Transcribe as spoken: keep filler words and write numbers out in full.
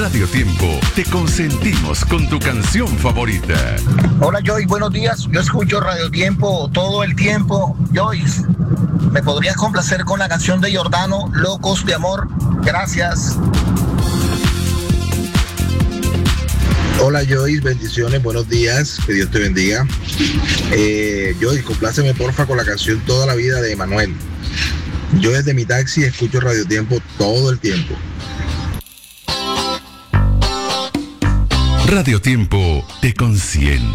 Radio Tiempo, te consentimos con tu canción favorita. Hola Joy, buenos días. Yo escucho Radio Tiempo todo el tiempo. Joy, ¿me podrías complacer con la canción de Giordano, Locos de Amor? Gracias. Hola Joyce, bendiciones, buenos días, que Dios te bendiga. Eh, Joyce, compláceme porfa con la canción Toda la Vida de Emanuel. Yo desde mi taxi escucho Radio Tiempo todo el tiempo. Radio Tiempo te consiente.